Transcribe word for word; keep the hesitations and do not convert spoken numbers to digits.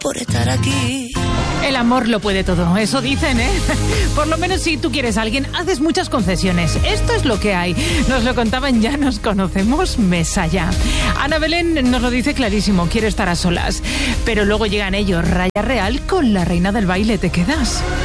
por estar aquí. El amor lo puede todo, eso dicen, ¿eh? Por lo menos si tú quieres a alguien, haces muchas concesiones. Esto es lo que hay. Nos lo contaban Ya Nos Conocemos, Mesaya. Ana Belén nos lo dice clarísimo, quiere estar a solas. Pero luego llegan ellos, raya real, con la reina del baile, ¿te quedas?